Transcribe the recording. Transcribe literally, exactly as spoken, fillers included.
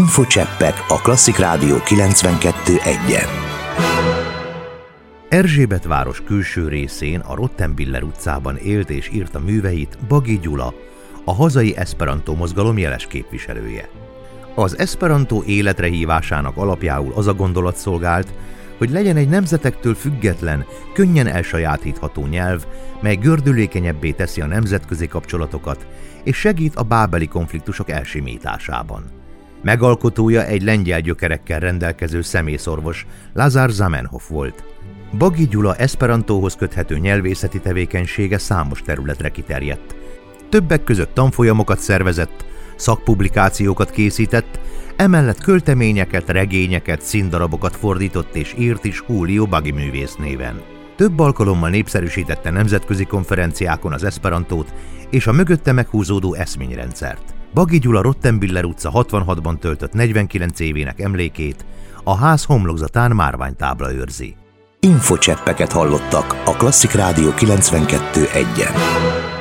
Infocseppek a Klasszik Rádió kilencvenkettő egyen. Erzsébetváros külső részén, a Rottenbiller utcában élt és írta műveit Baghi Gyula, a hazai eszperantó mozgalom jeles képviselője. Az eszperantó életre hívásának alapjául az a gondolat szolgált, hogy legyen egy nemzetektől független, könnyen elsajátítható nyelv, mely gördülékenyebbé teszi a nemzetközi kapcsolatokat, és segít a bábeli konfliktusok elsimításában. Megalkotója egy lengyel gyökerekkel rendelkező szemészorvos, Lazar Zamenhof volt. Baghi Gyula eszperantóhoz köthető nyelvészeti tevékenysége számos területre kiterjedt. Többek között tanfolyamokat szervezett, szakpublikációkat készített, emellett költeményeket, regényeket, színdarabokat fordított és írt is Julio Baghi művész néven. Több alkalommal népszerűsítette nemzetközi konferenciákon az eszperantót és a mögötte meghúzódó eszményrendszert. Baghi Gyula Rottenbiller utca hatvanhatban töltött negyvenkilenc évének emlékét a ház homlokzatán márványtábla őrzi. Infocseppeket hallottak a Klasszik Rádió kilencvenkettő egyen.